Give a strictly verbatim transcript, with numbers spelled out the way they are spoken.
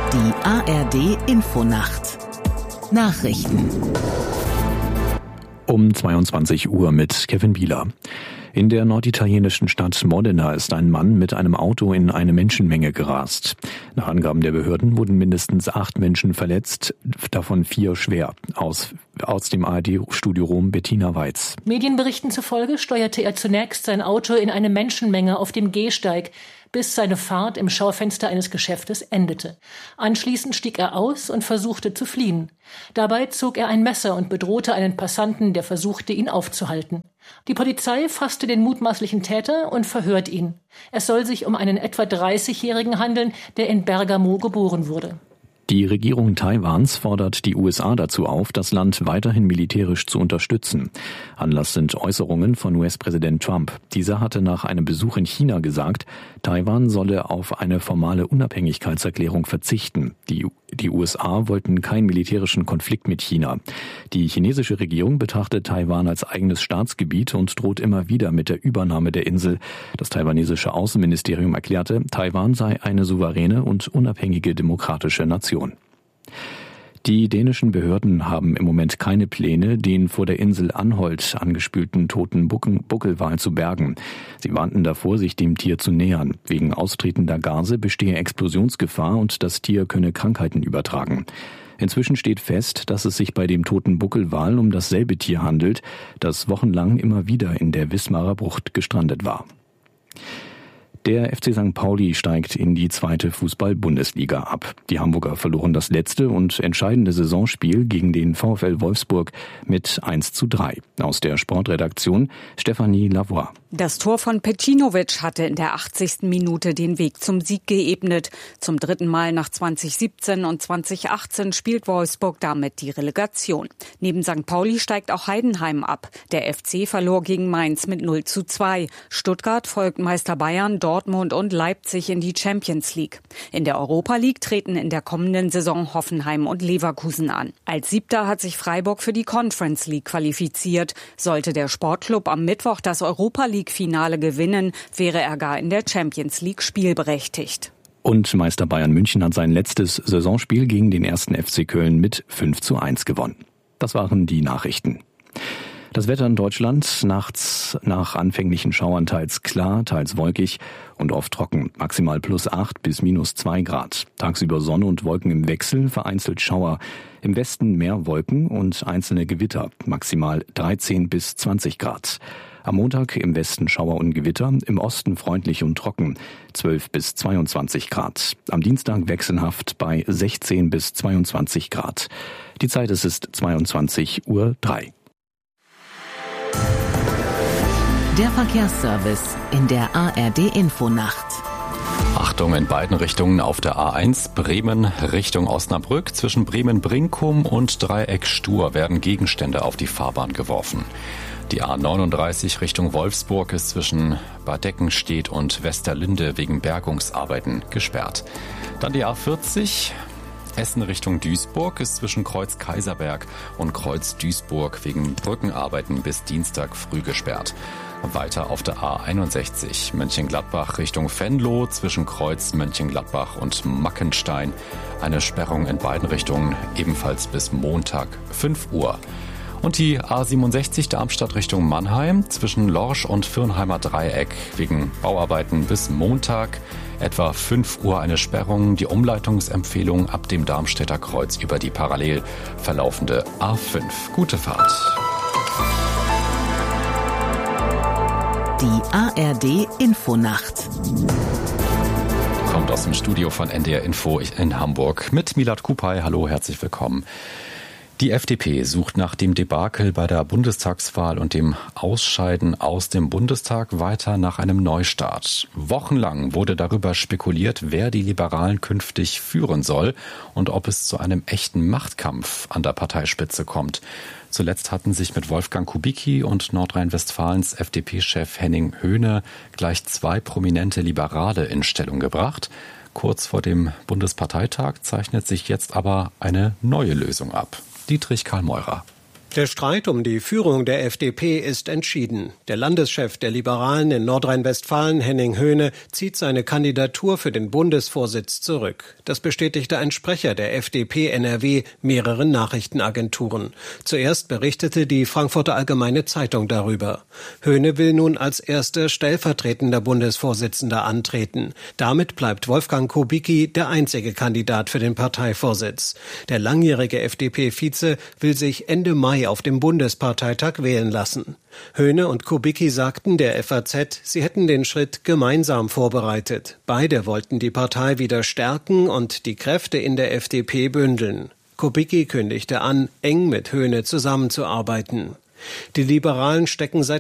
Die A R D-Infonacht. Nachrichten. Um zweiundzwanzig Uhr mit Kevin Bieler. In der norditalienischen Stadt Modena ist ein Mann mit einem Auto in eine Menschenmenge gerast. Nach Angaben der Behörden wurden mindestens acht Menschen verletzt, davon vier schwer. Aus, aus dem A R D-Studio Rom Bettina Weiz. Medienberichten zufolge steuerte er zunächst sein Auto in eine Menschenmenge auf dem Gehsteig, bis seine Fahrt im Schaufenster eines Geschäftes endete. Anschließend stieg er aus und versuchte zu fliehen. Dabei zog er ein Messer und bedrohte einen Passanten, der versuchte, ihn aufzuhalten. Die Polizei fasste den mutmaßlichen Täter und verhört ihn. Es soll sich um einen etwa dreißigjährigen handeln, der in Bergamo geboren wurde. Die Regierung Taiwans fordert die U S A dazu auf, das Land weiterhin militärisch zu unterstützen. Anlass sind Äußerungen von U S-Präsident Trump. Dieser hatte nach einem Besuch in China gesagt, Taiwan solle auf eine formale Unabhängigkeitserklärung verzichten. Die, die U S A wollten keinen militärischen Konflikt mit China. Die chinesische Regierung betrachtet Taiwan als eigenes Staatsgebiet und droht immer wieder mit der Übernahme der Insel. Das taiwanesische Außenministerium erklärte, Taiwan sei eine souveräne und unabhängige demokratische Nation. Die dänischen Behörden haben im Moment keine Pläne, den vor der Insel Anholt angespülten toten Buckelwal zu bergen. Sie warnten davor, sich dem Tier zu nähern. Wegen austretender Gase bestehe Explosionsgefahr und das Tier könne Krankheiten übertragen. Inzwischen steht fest, dass es sich bei dem toten Buckelwal um dasselbe Tier handelt, das wochenlang immer wieder in der Wismarer Bucht gestrandet war. Der F C Sankt Pauli steigt in die zweite Fußball-Bundesliga ab. Die Hamburger verloren das letzte und entscheidende Saisonspiel gegen den VfL Wolfsburg mit eins zu drei. Aus der Sportredaktion Stefanie Lavoie. Das Tor von Pecinovic hatte in der achtzigsten Minute den Weg zum Sieg geebnet. Zum dritten Mal nach zwanzig siebzehn und zwanzig achtzehn spielt Wolfsburg damit die Relegation. Neben Sankt Pauli steigt auch Heidenheim ab. Der F C verlor gegen Mainz mit null zu zwei. Stuttgart folgt Meister Bayern, Dortmund und Leipzig in die Champions League. In der Europa League treten in der kommenden Saison Hoffenheim und Leverkusen an. Als Siebter hat sich Freiburg für die Conference League qualifiziert. Sollte der Sportclub am Mittwoch das Europa League-Finale gewinnen, wäre er gar in der Champions League spielberechtigt. Und Meister Bayern München hat sein letztes Saisonspiel gegen den ersten F C Köln mit fünf zu eins gewonnen. Das waren die Nachrichten. Das Wetter in Deutschland, nachts nach anfänglichen Schauern teils klar, teils wolkig und oft trocken. Maximal plus acht bis minus zwei Grad. Tagsüber Sonne und Wolken im Wechsel, vereinzelt Schauer. Im Westen mehr Wolken und einzelne Gewitter. Maximal dreizehn bis zwanzig Grad. Am Montag im Westen Schauer und Gewitter, im Osten freundlich und trocken, zwölf bis zweiundzwanzig Grad. Am Dienstag wechselhaft bei sechzehn bis zweiundzwanzig Grad. Die Zeit ist, ist zweiundzwanzig Uhr drei. Der Verkehrsservice in der A R D-Infonacht. Achtung in beiden Richtungen auf der A eins Bremen Richtung Osnabrück. Zwischen Bremen-Brinkum und Dreieck Stur werden Gegenstände auf die Fahrbahn geworfen. Die A neununddreißig Richtung Wolfsburg ist zwischen Bad Deckenstedt und Westerlinde wegen Bergungsarbeiten gesperrt. Dann die A vierzig Essen Richtung Duisburg ist zwischen Kreuz Kaiserberg und Kreuz Duisburg wegen Brückenarbeiten bis Dienstag früh gesperrt. Weiter auf der A einundsechzig Mönchengladbach Richtung Venlo zwischen Kreuz Mönchengladbach und Mackenstein. Eine Sperrung in beiden Richtungen, ebenfalls bis Montag fünf Uhr. Und die A siebenundsechzig Darmstadt Richtung Mannheim zwischen Lorsch und Firnheimer Dreieck wegen Bauarbeiten bis Montag etwa fünf Uhr eine Sperrung. Die Umleitungsempfehlung ab dem Darmstädter Kreuz über die parallel verlaufende A fünf. Gute Fahrt. Die A R D-Infonacht. Kommt aus dem Studio von N D R Info in Hamburg mit Milad Kupay. Hallo, herzlich willkommen. Die F D P sucht nach dem Debakel bei der Bundestagswahl und dem Ausscheiden aus dem Bundestag weiter nach einem Neustart. Wochenlang wurde darüber spekuliert, wer die Liberalen künftig führen soll und ob es zu einem echten Machtkampf an der Parteispitze kommt. Zuletzt hatten sich mit Wolfgang Kubicki und Nordrhein-Westfalens F D P-Chef Henning Höhne gleich zwei prominente Liberale in Stellung gebracht. Kurz vor dem Bundesparteitag zeichnet sich jetzt aber eine neue Lösung ab. Dietrich Karl Meurer. Der Streit um die Führung der F D P ist entschieden. Der Landeschef der Liberalen in Nordrhein-Westfalen, Henning Höhne, zieht seine Kandidatur für den Bundesvorsitz zurück. Das bestätigte ein Sprecher der F D P N R W mehreren Nachrichtenagenturen. Zuerst berichtete die Frankfurter Allgemeine Zeitung darüber. Höhne will nun als erster stellvertretender Bundesvorsitzender antreten. Damit bleibt Wolfgang Kubicki der einzige Kandidat für den Parteivorsitz. Der langjährige F D P-Vize will sich Ende Mai auf dem Bundesparteitag wählen lassen. Höhne und Kubicki sagten der F A Z, sie hätten den Schritt gemeinsam vorbereitet. Beide wollten die Partei wieder stärken und die Kräfte in der F D P bündeln. Kubicki kündigte an, eng mit Höhne zusammenzuarbeiten. Die Liberalen stecken seit